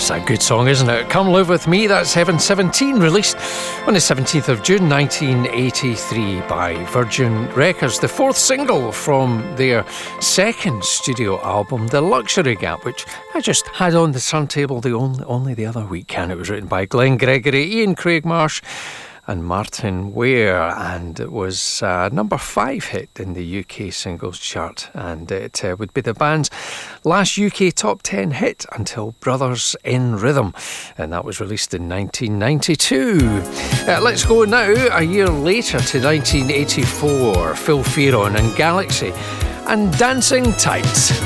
That's a good song, isn't it? Come Live With Me, that's Heaven 17, released on the 17th of June 1983 by Virgin Records, the fourth single from their second studio album, The Luxury Gap, which I just had on the turntable only the other week, and it was written by Glenn Gregory, Ian Craig Marsh and Martin Ware, and it was a number 5 hit in the UK singles chart, and it would be the band's last UK top 10 hit until Brothers in Rhythm, and that was released in 1992. Let's go now a year later to 1984, Phil Fearon and Galaxy and Dancing Tight.